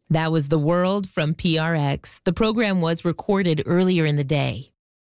That was The World from PRX. The program was recorded earlier in the day.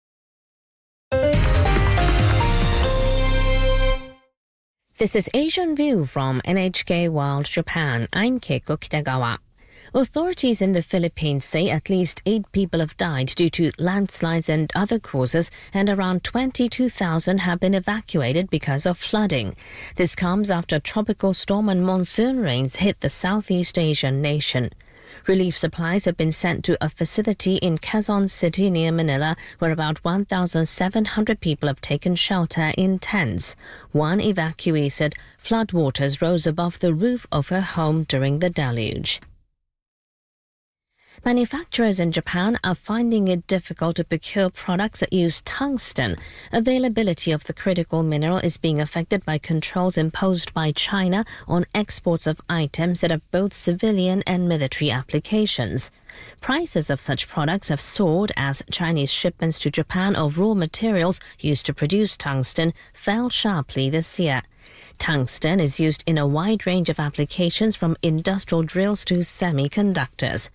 This is Asian View from NHK World Japan. I'm Keiko Kitagawa. Authorities in the Philippines say at least 8 people have died due to landslides and other causes, and around 22,000 have been evacuated because of flooding. This comes after tropical storm and monsoon rains hit the Southeast Asian nation. Relief supplies have been sent to a facility in Quezon City near Manila, where about 1,700 people have taken shelter in tents. One evacuee said floodwaters rose above the roof of her home during the deluge. Manufacturers in Japan are finding it difficult to procure products that use tungsten. Availability of the critical mineral is being affected by controls imposed by China on exports of items that have both civilian and military applications. Prices of such products have soared as Chinese shipments to Japan of raw materials used to produce tungsten fell sharply this year. Tungsten is used in a wide range of applications from industrial drills to semiconductors.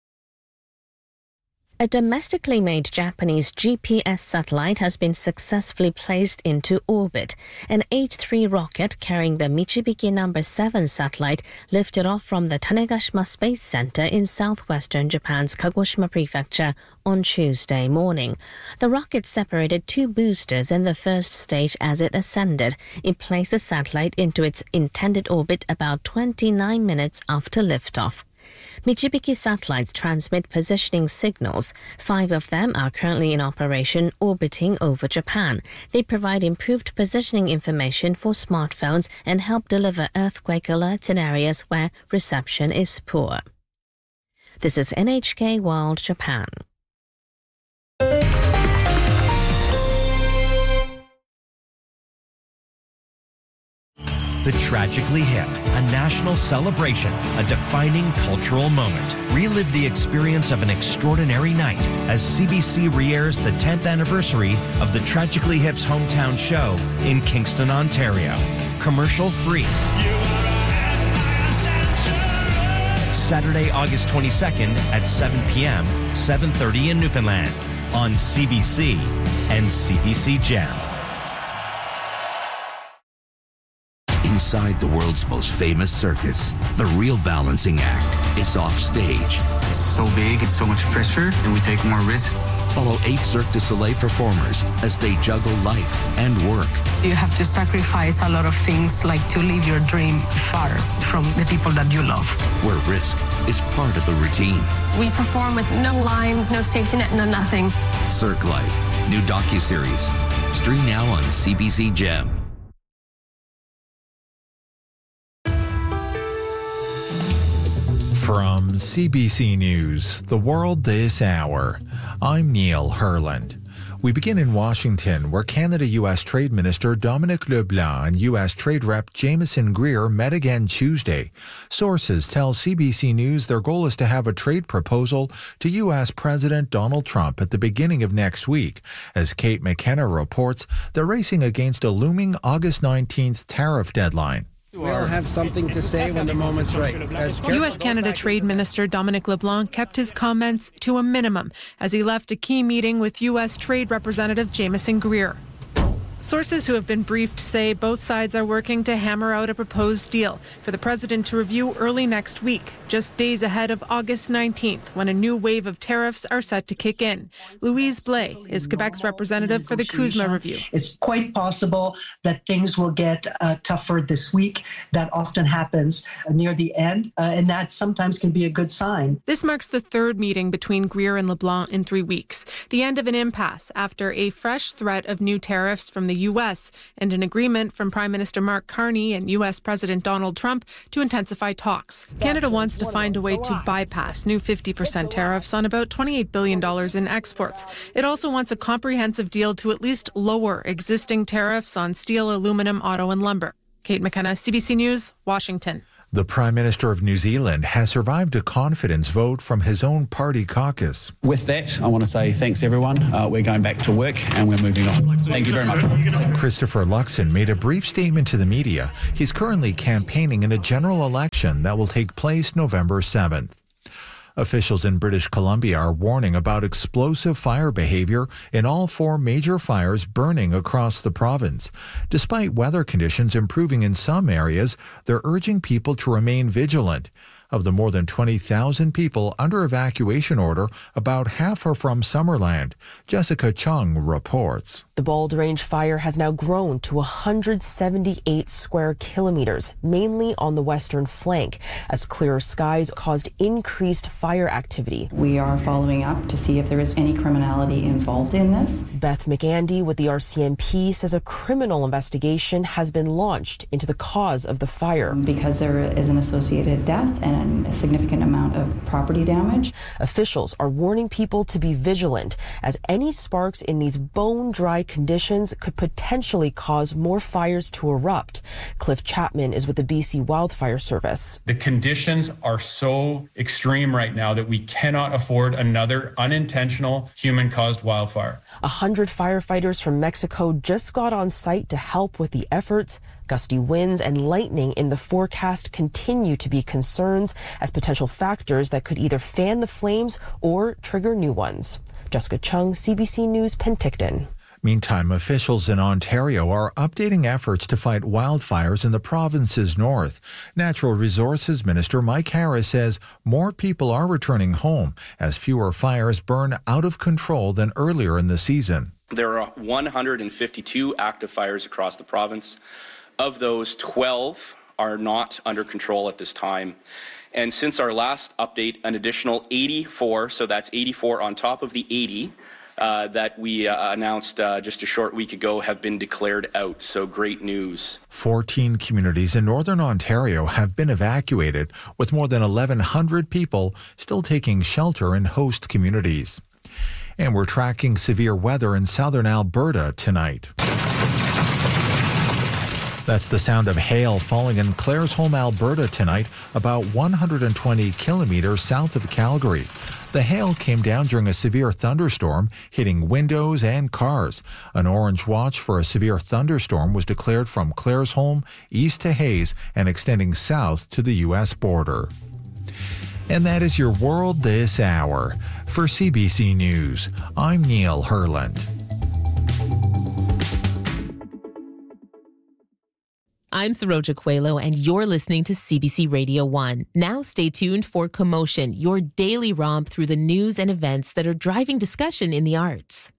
A domestically made Japanese GPS satellite has been successfully placed into orbit. An H-3 rocket carrying the Michibiki No. 7 satellite lifted off from the Tanegashima Space Center in southwestern Japan's Kagoshima Prefecture on Tuesday morning. The rocket separated 2 boosters in the first stage as it ascended. It placed the satellite into its intended orbit about 29 minutes after liftoff. Michibiki satellites transmit positioning signals. 5 of them are currently in operation orbiting over Japan. They provide improved positioning information for smartphones and help deliver earthquake alerts in areas where reception is poor. This is NHK World Japan. The Tragically Hip, a national celebration, a defining cultural moment. Relive the experience of an extraordinary night as CBC re-airs the 10th anniversary of the Tragically Hip's hometown show in Kingston, Ontario. Commercial free. Saturday, August 22nd at 7 p.m., 7:30 in Newfoundland on CBC and CBC Gem. Inside the world's most famous circus, the real balancing act is off stage. It's so big, it's so much pressure, and we take more risk. Follow 8 Cirque du Soleil performers as they juggle life and work. You have to sacrifice a lot of things, like to leave your dream far from the people that you love. Where risk is part of the routine. We perform with no lines, no safety net, no nothing. Cirque Life, new docuseries. Stream now on CBC Gem. From CBC News, The World This Hour, I'm Neil Herland. We begin in Washington, where Canada-U.S. Trade Minister Dominic LeBlanc and U.S. Trade Rep Jamieson Greer met again Tuesday. Sources tell CBC News their goal is to have a trade proposal to U.S. President Donald Trump at the beginning of next week. As Kate McKenna reports, they're racing against a looming August 19th tariff deadline. We'll have something to say when the moment's right. U.S.-Canada Trade Minister Dominic LeBlanc kept his comments to a minimum as he left a key meeting with U.S. Trade Representative Jamieson Greer. Sources who have been briefed say both sides are working to hammer out a proposed deal for the president to review early next week, just days ahead of August 19th, when a new wave of tariffs are set to kick in. Louise Blais is Quebec's representative for the CUSMA review. It's quite possible that things will get tougher this week. That often happens near the end, and that sometimes can be a good sign. This marks the third meeting between Greer and LeBlanc in 3 weeks, the end of an impasse after a fresh threat of new tariffs from the U.S. and an agreement from Prime Minister Mark Carney and U.S. President Donald Trump to intensify talks. Canada wants to find a way to bypass new 50% tariffs on about $28 billion in exports. It also wants a comprehensive deal to at least lower existing tariffs on steel, aluminum, auto, and lumber. Kate McKenna, CBC News, Washington. The Prime Minister of New Zealand has survived a confidence vote from his own party caucus. With that, I want to say thanks, everyone. We're going back to work and we're moving on. Thank you very much. Christopher Luxon made a brief statement to the media. He's currently campaigning in a general election that will take place November 7th. Officials in British Columbia are warning about explosive fire behavior in all 4 major fires burning across the province. Despite weather conditions improving in some areas, they're urging people to remain vigilant. Of the more than 20,000 people under evacuation order, about half are from Summerland. Jessica Chung reports. The Bald Range fire has now grown to 178 square kilometers, mainly on the western flank, as clearer skies caused increased fire activity. We are following up to see if there is any criminality involved in this. Beth McAndy with the RCMP says a criminal investigation has been launched into the cause of the fire. Because there is an associated death and a significant amount of property damage. Officials are warning people to be vigilant, as any sparks in these bone-dry conditions could potentially cause more fires to erupt. Cliff Chapman is with the BC Wildfire Service. The conditions are so extreme right now that we cannot afford another unintentional human-caused wildfire. 100 firefighters from Mexico just got on site to help with the efforts. Gusty winds and lightning in the forecast continue to be concerns as potential factors that could either fan the flames or trigger new ones. Jessica Chung, CBC News, Penticton. Meantime, officials in Ontario are updating efforts to fight wildfires in the province's north. Natural Resources Minister Mike Harris says more people are returning home as fewer fires burn out of control than earlier in the season. There are 152 active fires across the province. Of those, 12 are not under control at this time. And since our last update, an additional 84, so that's 84 on top of the 80 that we announced just a short week ago, have been declared out. So great news. 14 communities in northern Ontario have been evacuated, with more than 1,100 people still taking shelter in host communities. And we're tracking severe weather in southern Alberta tonight. That's the sound of hail falling in Claresholm, Alberta tonight, about 120 kilometers south of Calgary. The hail came down during a severe thunderstorm, hitting windows and cars. An orange watch for a severe thunderstorm was declared from Claresholm east to Hayes and extending south to the U.S. border. And that is your World This Hour. For CBC News, I'm Neil Herland. I'm Saroja Coelho, and you're listening to CBC Radio 1. Now stay tuned for Commotion, your daily romp through the news and events that are driving discussion in the arts.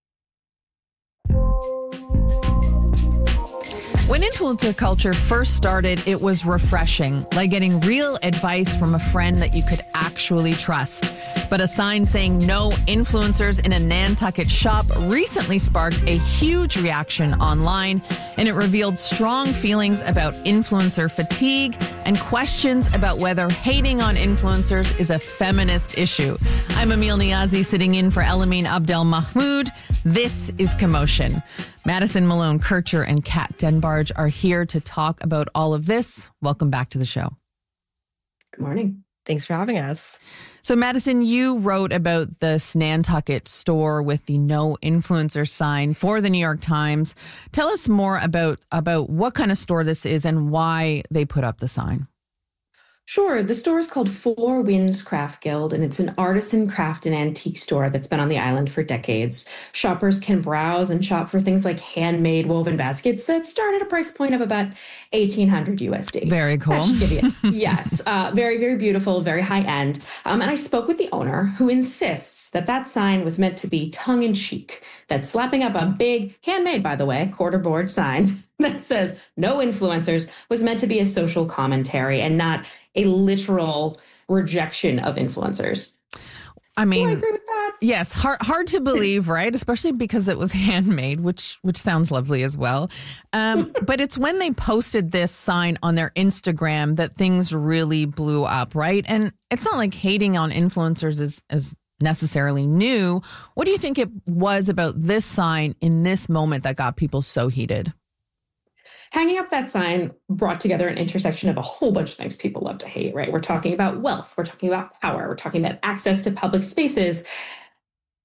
When influencer culture first started, it was refreshing, like getting real advice from a friend that you could actually trust. But a sign saying no influencers in a Nantucket shop recently sparked a huge reaction online, and it revealed strong feelings about influencer fatigue and questions about whether hating on influencers is a feminist issue. I'm Emil Niazi, sitting in for Elamine Abdel Mahmoud. This is Commotion. Madison Malone Kircher and Kat Denbarge are here to talk about all of this. Welcome back to the show. Good morning. Thanks for having us. So, Madison, you wrote about this Nantucket store with the no influencer sign for the New York Times. Tell us more about what kind of store this is and why they put up the sign. Sure. The store is called Four Winds Craft Guild, and it's an artisan craft and antique store that's been on the island for decades. Shoppers can browse and shop for things like handmade woven baskets that start at a price point of about $1,800 USD. Very cool. That should give you yes. Very, very beautiful, very high end. And I spoke with the owner, who insists that sign was meant to be tongue in cheek, that slapping up a big, handmade, by the way, quarterboard sign that says no influencers was meant to be a social commentary and not a literal rejection of influencers. I mean, do I agree with that? Yes, hard to believe, right? Especially because it was handmade, which sounds lovely as well. But it's when they posted this sign on their Instagram that things really blew up, right? And it's not like hating on influencers is necessarily new. What do you think it was about this sign in this moment that got people so heated? Hanging up that sign brought together an intersection of a whole bunch of things people love to hate, right? We're talking about wealth. We're talking about power. We're talking about access to public spaces.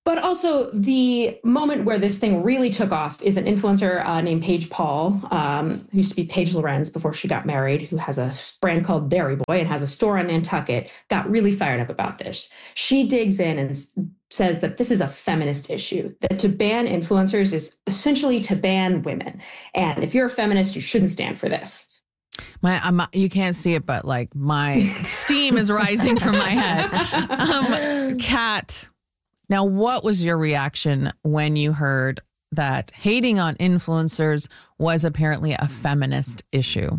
But also the moment where this thing really took off is an influencer named Paige Paul, who used to be Paige Lorenz before she got married, who has a brand called Dairy Boy and has a store on Nantucket, got really fired up about this. She digs in and says that this is a feminist issue, that to ban influencers is essentially to ban women. And if you're a feminist, you shouldn't stand for this. You can't see it, but like my steam is rising from my head. Kat, now what was your reaction when you heard that hating on influencers was apparently a feminist issue?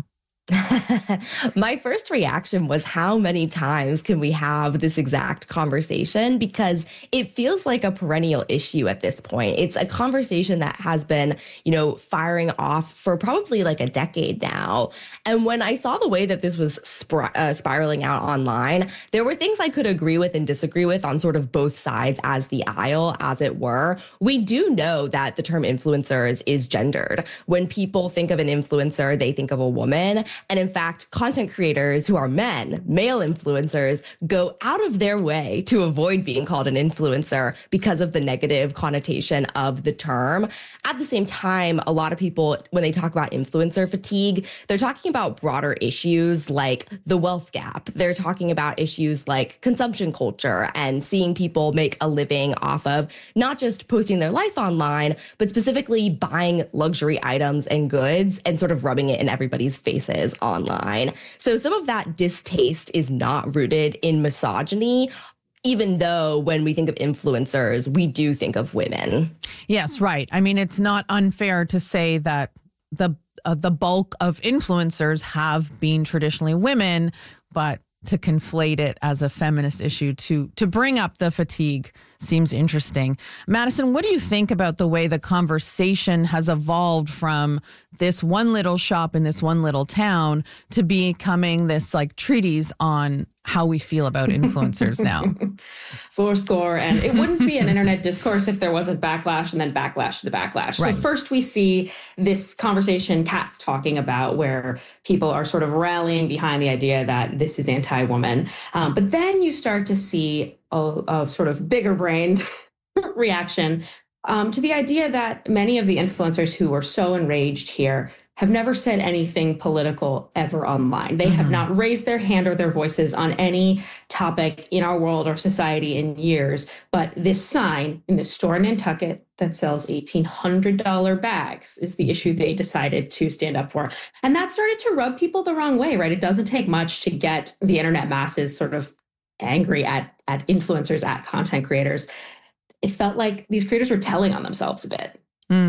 My first reaction was, how many times can we have this exact conversation? Because it feels like a perennial issue at this point. It's a conversation that has been, firing off for probably like a decade now. And when I saw the way that this was spiraling out online, there were things I could agree with and disagree with on sort of both sides as the aisle, as it were. We do know that the term influencers is gendered. When people think of an influencer, they think of a woman. And in fact, content creators who are men, male influencers, go out of their way to avoid being called an influencer because of the negative connotation of the term. At the same time, a lot of people, when they talk about influencer fatigue, they're talking about broader issues like the wealth gap. They're talking about issues like consumption culture and seeing people make a living off of not just posting their life online, but specifically buying luxury items and goods and sort of rubbing it in everybody's faces online. So some of that distaste is not rooted in misogyny, even though when we think of influencers, we do think of women. Yes, right. I mean, it's not unfair to say that the bulk of influencers have been traditionally women, but to conflate it as a feminist issue to bring up the fatigue seems interesting. Madison, what do you think about the way the conversation has evolved from this one little shop in this one little town to becoming this like treatise on how we feel about influencers now? Fourscore. And it wouldn't be an internet discourse if there wasn't backlash and then backlash to the backlash. Right. So first we see this conversation Kat's talking about where people are sort of rallying behind the idea that this is anti-woman. But then you start to see a sort of bigger brained reaction to the idea that many of the influencers who were so enraged here have never said anything political ever online. They have not raised their hand or their voices on any topic in our world or society in years. But this sign in the store in Nantucket that sells $1,800 bags is the issue they decided to stand up for. And that started to rub people the wrong way, right? It doesn't take much to get the internet masses sort of angry at influencers, at content creators. It felt like these creators were telling on themselves a bit.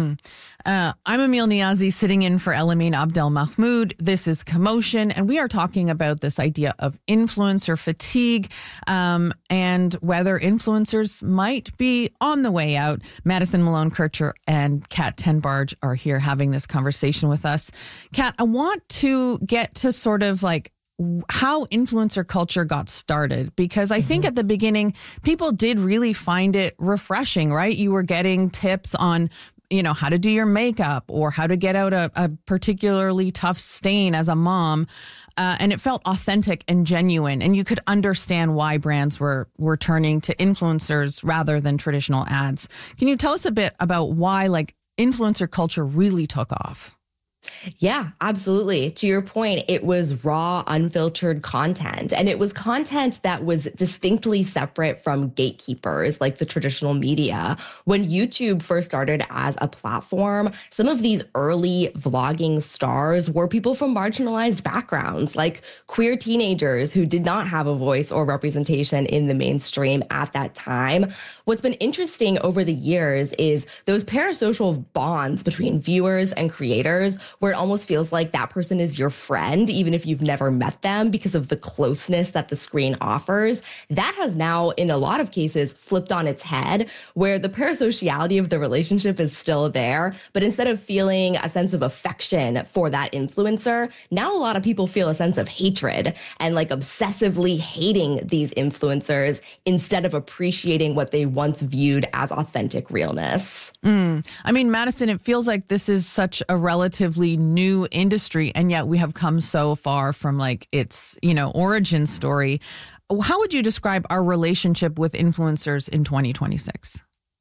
I'm Emil Niazi, sitting in for Elamine Abdel Mahmoud. This is Commotion, and we are talking about this idea of influencer fatigue and whether influencers might be on the way out. Madison Malone-Kircher and Kat Tenbarge are here having this conversation with us. Kat, I want to get to sort of like how influencer culture got started, because I think at the beginning, people did really find it refreshing, right? You were getting tips on, how to do your makeup or how to get out a particularly tough stain as a mom. And it felt authentic and genuine. And you could understand why brands were turning to influencers rather than traditional ads. Can you tell us a bit about why influencer culture really took off? Yeah, absolutely. To your point, it was raw, unfiltered content. And it was content that was distinctly separate from gatekeepers like the traditional media. When YouTube first started as a platform, some of these early vlogging stars were people from marginalized backgrounds, like queer teenagers who did not have a voice or representation in the mainstream at that time. What's been interesting over the years is those parasocial bonds between viewers and creators, where it almost feels like that person is your friend, even if you've never met them, because of the closeness that the screen offers. That has now, in a lot of cases, flipped on its head, where the parasociality of the relationship is still there. But instead of feeling a sense of affection for that influencer, now a lot of people feel a sense of hatred and obsessively hating these influencers instead of appreciating what they once viewed as authentic realness. I mean, Madison, it feels like this is such a relatively new industry, and yet we have come so far from its, origin story. How would you describe our relationship with influencers in 2026?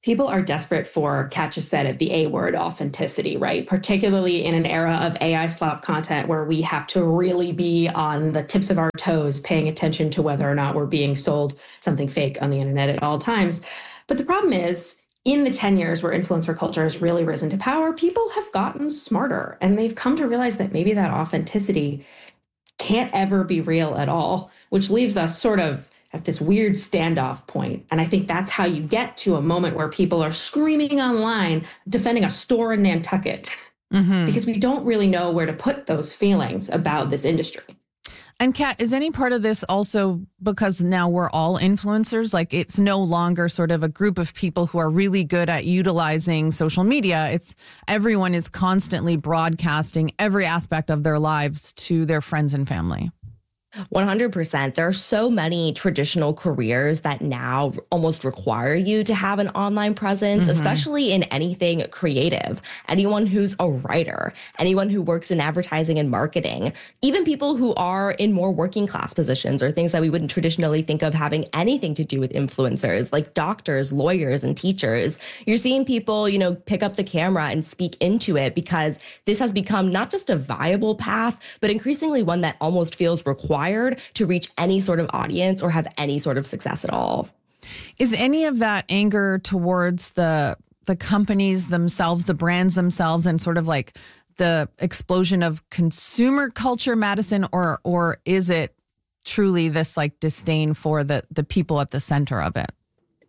People are desperate for, Kat just said it, the A word, authenticity, right? Particularly in an era of AI slop content where we have to really be on the tips of our toes, paying attention to whether or not we're being sold something fake on the internet at all times. But the problem is, in the 10 years where influencer culture has really risen to power, people have gotten smarter and they've come to realize that maybe that authenticity can't ever be real at all, which leaves us sort of at this weird standoff point. And I think that's how you get to a moment where people are screaming online, defending a store in Nantucket, because we don't really know where to put those feelings about this industry. And Kat, is any part of this also because now we're all influencers? Like it's no longer sort of a group of people who are really good at utilizing social media. It's everyone is constantly broadcasting every aspect of their lives to their friends and family. 100%. There are so many traditional careers that now almost require you to have an online presence, especially in anything creative. Anyone who's a writer, anyone who works in advertising and marketing, even people who are in more working class positions or things that we wouldn't traditionally think of having anything to do with influencers, like doctors, lawyers, and teachers. You're seeing people, pick up the camera and speak into it because this has become not just a viable path, but increasingly one that almost feels required to reach any sort of audience or have any sort of success at all. Is any of that anger towards the companies themselves, the brands themselves, and sort of like the explosion of consumer culture, Madison, or is it truly this like disdain for the people at the center of it?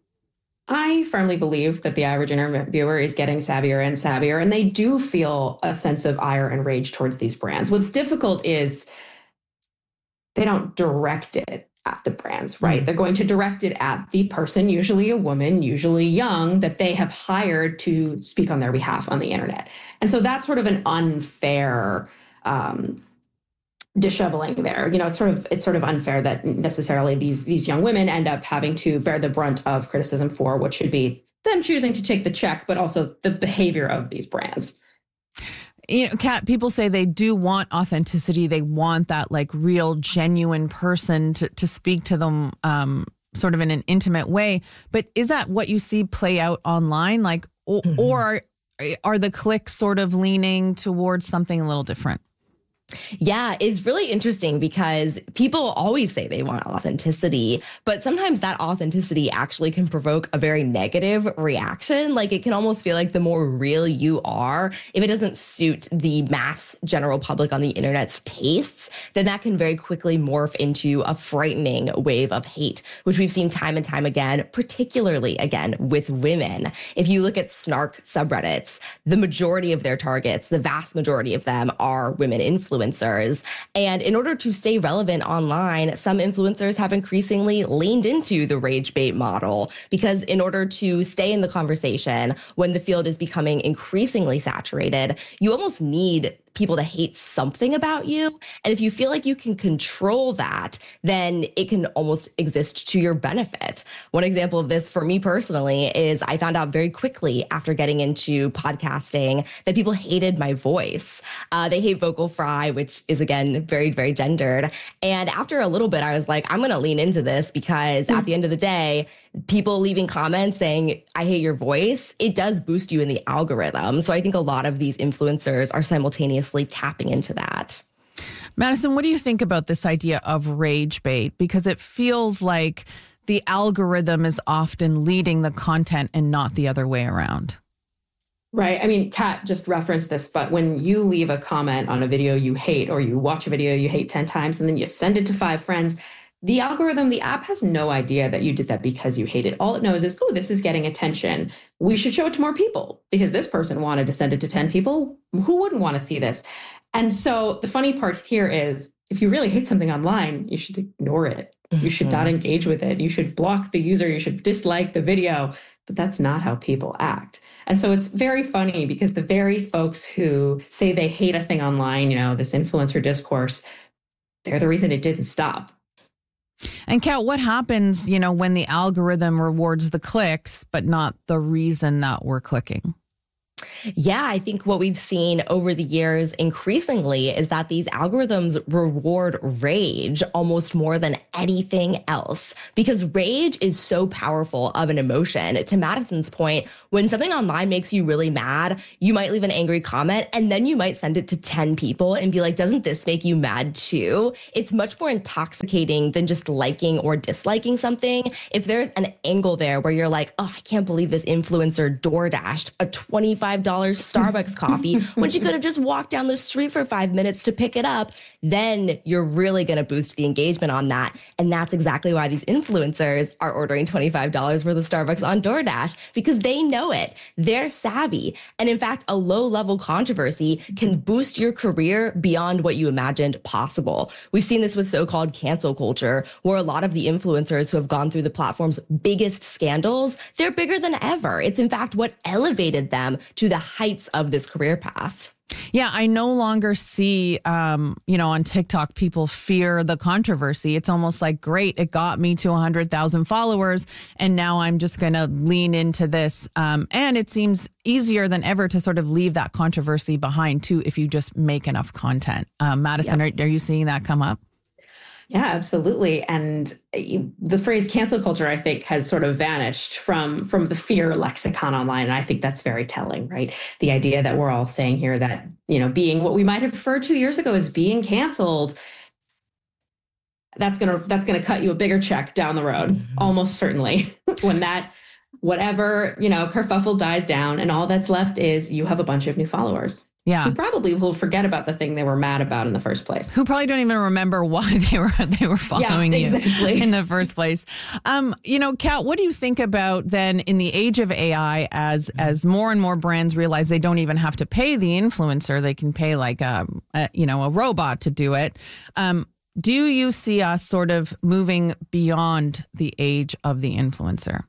I firmly believe that the average interviewer is getting savvier and savvier, and they do feel a sense of ire and rage towards these brands. What's difficult is they don't direct it at the brands, right? They're going to direct it at the person, usually a woman, usually young, that they have hired to speak on their behalf on the internet. And so that's sort of an unfair disheveling there. It's sort of unfair that necessarily these young women end up having to bear the brunt of criticism for what should be them choosing to take the check, but also the behavior of these brands. Kat, people say they do want authenticity. They want that like real, genuine person to speak to them sort of in an intimate way. But is that what you see play out online? Like, or are the clicks sort of leaning towards something a little different? Yeah, it's really interesting because people always say they want authenticity, but sometimes that authenticity actually can provoke a very negative reaction. Like it can almost feel like the more real you are, if it doesn't suit the mass general public on the internet's tastes, then that can very quickly morph into a frightening wave of hate, which we've seen time and time again, particularly again with women. If you look at snark subreddits, the majority of their targets, the vast majority of them are women influencers. And in order to stay relevant online, some influencers have increasingly leaned into the rage bait model because in order to stay in the conversation when the field is becoming increasingly saturated, you almost need people to hate something about you. And if you feel like you can control that, then it can almost exist to your benefit. One example of this for me personally is I found out very quickly after getting into podcasting that people hated my voice. They hate vocal fry, which is, again, very, very gendered. And after a little bit, I was like, I'm going to lean into this because at the end of the day, people leaving comments saying, I hate your voice, it does boost you in the algorithm. So I think a lot of these influencers are simultaneously tapping into that. Madison, what do you think about this idea of rage bait? Because it feels like the algorithm is often leading the content and not the other way around. Right. I mean, Kat just referenced this, but when you leave a comment on a video you hate, or you watch a video you hate 10 times, and then you send it to 5 friends, the algorithm, the app has no idea that you did that because you hate it. All it knows is, oh, this is getting attention. We should show it to more people because this person wanted to send it to 10 people. Who wouldn't want to see this? And so the funny part here is if you really hate something online, you should ignore it. You should not engage with it. You should block the user. You should dislike the video. But that's not how people act. And so it's very funny because the very folks who say they hate a thing online, this influencer discourse, they're the reason it didn't stop. And Kat, what happens, when the algorithm rewards the clicks, but not the reason that we're clicking? Yeah, I think what we've seen over the years increasingly is that these algorithms reward rage almost more than anything else, because rage is so powerful of an emotion. To Madison's point, when something online makes you really mad, you might leave an angry comment and then you might send it to 10 people and be like, doesn't this make you mad too? It's much more intoxicating than just liking or disliking something. If there's an angle there where you're like, oh, I can't believe this influencer DoorDashed a $25 Starbucks coffee when she could have just walked down the street for 5 minutes to pick it up, then you're really going to boost the engagement on that. And that's exactly why these influencers are ordering $25 worth of Starbucks on DoorDash, because they know it. They're savvy. And in fact, a low-level controversy can boost your career beyond what you imagined possible. We've seen this with so-called cancel culture, where a lot of the influencers who have gone through the platform's biggest scandals, they're bigger than ever. It's in fact what elevated them to the heights of this career path. Yeah, I no longer see, on TikTok, people fear the controversy. It's almost like, great, it got me to 100,000 followers, and now I'm just going to lean into this. And it seems easier than ever to sort of leave that controversy behind, too, if you just make enough content. Madison, are you seeing that come up? Yeah, absolutely. And the phrase cancel culture, I think, has sort of vanished from the fear lexicon online. And I think that's very telling, right? The idea that we're all saying here that, being what we might have referred to years ago as being canceled, that's gonna cut you a bigger check down the road, almost certainly, when that whatever, kerfuffle dies down and all that's left is you have a bunch of new followers. Yeah. Who probably will forget about the thing they were mad about in the first place. Who probably don't even remember why they were following you in the first place. Kat, what do you think about then in the age of AI as more and more brands realize they don't even have to pay the influencer, they can pay like a robot to do it. Do you see us sort of moving beyond the age of the influencer?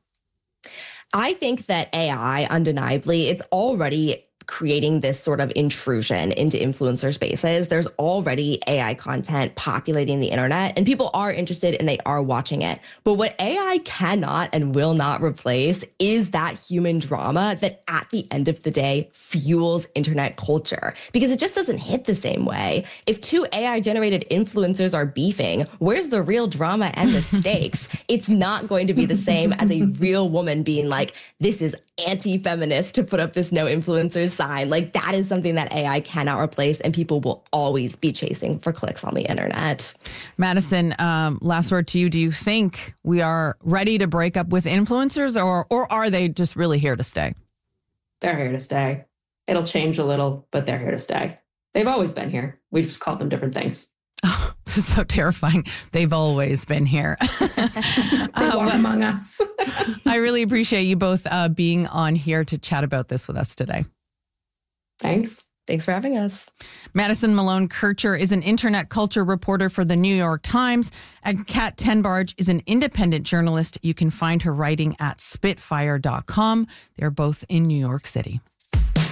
I think that AI, undeniably, it's already creating this sort of intrusion into influencer spaces. There's already AI content populating the internet, and people are interested and they are watching it. But what AI cannot and will not replace is that human drama that at the end of the day fuels internet culture, because it just doesn't hit the same way. If two AI generated influencers are beefing, where's the real drama and the stakes? It's not going to be the same as a real woman being like, this is anti-feminist to put up this no influencers sign. Like, that is something that AI cannot replace, and people will always be chasing for clicks on the internet. Madison, last word to you. Do you think we are ready to break up with influencers, or are they just really here to stay? They're here to stay. It'll change a little, but they're here to stay. They've always been here. We've just called them different things. Oh, this is so terrifying. They've always been here. They walk among us. I really appreciate you both being on here to chat about this with us today. Thanks. Thanks for having us. Madison Malone Kircher is an internet culture reporter for the New York Times, and Kat Tenbarge is an independent journalist. You can find her writing at Spitfire.com. They're both in New York City.